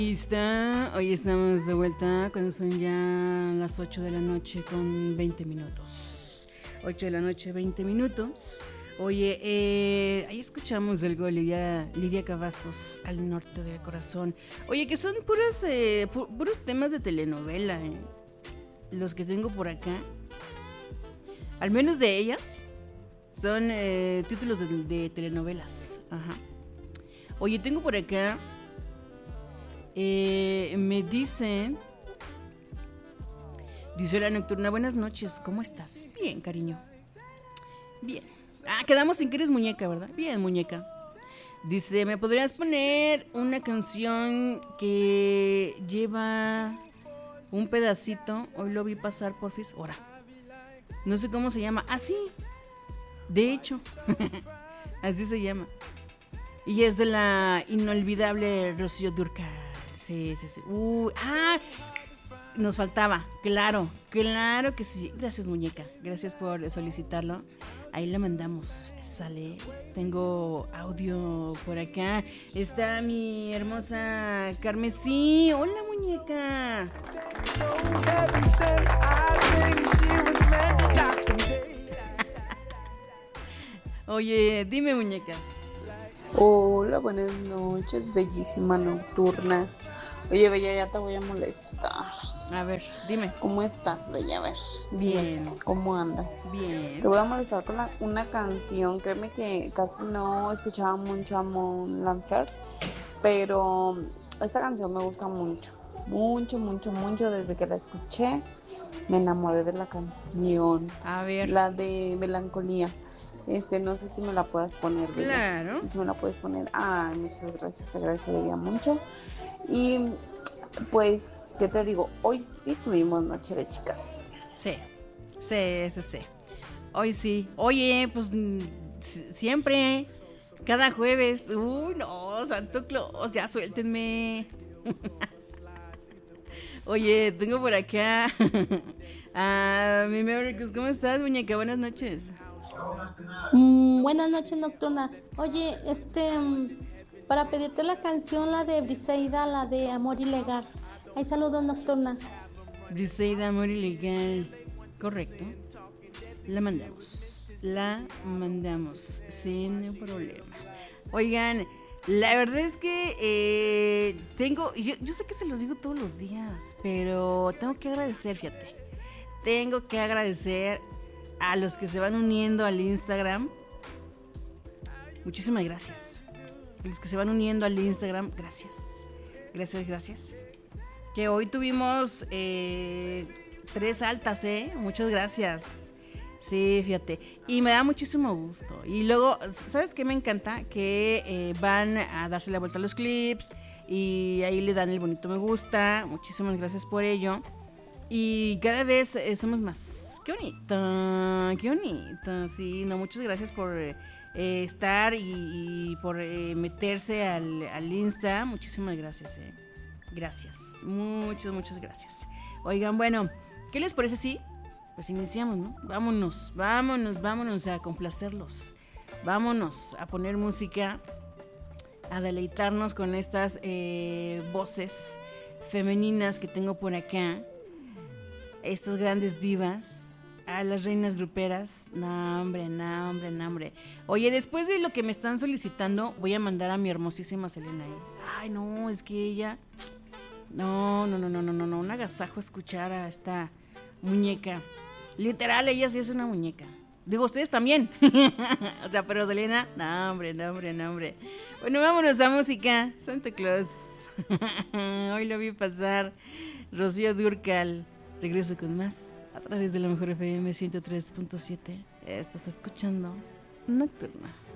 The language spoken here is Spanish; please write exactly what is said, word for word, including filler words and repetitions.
Ahí está, hoy estamos de vuelta cuando son ya las ocho de la noche con veinte minutos. ocho de la noche, veinte minutos. Oye, eh, ahí escuchamos el gol Lidia, Lidia Cavazos, Al norte del corazón. Oye, que son puras, eh, pu- puros temas de telenovela, eh, los que tengo por acá. Al menos de ellas son eh, títulos de, de telenovelas. Ajá. Oye, tengo por acá, eh, me dicen, dice la nocturna, buenas noches, ¿cómo estás? Bien, cariño. Bien. Ah, quedamos en que eres muñeca, ¿verdad? Bien, muñeca. Dice, ¿me podrías poner una canción que lleva un pedacito? Hoy lo vi pasar, porfis. Ahora. No sé cómo se llama. Ah, sí. De hecho. Así se llama. Y es de la inolvidable Rocío Dúrcal. Sí, sí, sí. Uh, ah, nos faltaba. Claro, claro que sí. Gracias, muñeca. Gracias por solicitarlo. Ahí la mandamos. Sale. Tengo audio por acá. Está mi hermosa Carmesí. Hola, muñeca. Oye, dime, muñeca. Hola, buenas noches, bellísima nocturna. Oye, Bella, ya te voy a molestar. A ver, dime. ¿Cómo estás, Bella? A ver. Bien. Dime, ¿cómo andas? Bien. Te voy a molestar con la- una canción. Créeme que casi no escuchaba mucho a Mon Laferte, pero esta canción me gusta mucho. Mucho, mucho, mucho. Desde que la escuché, me enamoré de la canción. A ver. La de Melancolía. Este, no sé si me la puedas poner, Bella. Claro. Si me la puedes poner. Ay, muchas gracias, te agradecería mucho. Y pues, ¿qué te digo? Hoy sí tuvimos Noche de Chicas. Sí, sí, sí, sí. Hoy sí. Oye, pues mm, si- siempre, cada jueves. Uy, no, Santo Claus, ya suéltenme. Oye, tengo por acá a mi Mericus. ¿Cómo estás, muñeca? Buenas noches. Mm, buenas noches, Nocturna. Oye, este, mm, para pedirte la canción, la de Briseida, la de Amor Ilegal. Hay saludos, Nocturna. Briseida, amor ilegal. Correcto. La mandamos. La mandamos sin problema. Oigan, la verdad es que eh, tengo, yo, yo sé que se los digo todos los días, pero tengo que agradecer, fíjate. Tengo que agradecer a los que se van uniendo al Instagram. Muchísimas gracias. A los que se van uniendo al Instagram, gracias. Gracias, gracias. Que hoy tuvimos eh, tres altas, ¿eh? Muchas gracias. Sí, fíjate. Y me da muchísimo gusto. Y luego, ¿sabes qué me encanta? Que eh, van a darse la vuelta a los clips y ahí le dan el bonito me gusta. Muchísimas gracias por ello. Y cada vez eh, somos más. ¡Qué bonito! ¡Qué bonito! Sí, no, muchas gracias por eh, estar y, y por eh, meterse al, al Insta. Muchísimas gracias, eh. Gracias. Muchas, muchas gracias. Oigan, bueno, ¿qué les parece si? Pues iniciamos, ¿no? Vámonos, vámonos, vámonos a complacerlos. Vámonos a poner música, a deleitarnos con estas eh, voces femeninas que tengo por acá. Estas grandes divas, a las reinas gruperas. No, hombre, no, hombre, no, hombre. Oye, después de lo que me están solicitando, voy a mandar a mi hermosísima Selena ahí. Ay, no, es que ella... No, no, no, no, no, no, no, un agasajo escuchar a esta muñeca. Literal, ella sí es una muñeca. Digo, ustedes también. O sea, pero Selena, no, hombre, no, hombre, no, hombre. Bueno, vámonos a música. Santa Claus. Hoy lo vi pasar. Rocío Dúrcal. Regreso con más a través de la Mejor F M ciento tres punto siete. Estás escuchando Nocturna.